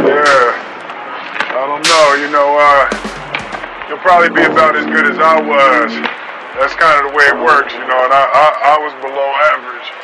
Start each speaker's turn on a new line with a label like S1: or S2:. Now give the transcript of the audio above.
S1: Yeah, I don't know, you'll probably be about as good as I was. That's kind of the way it works, and I was below average.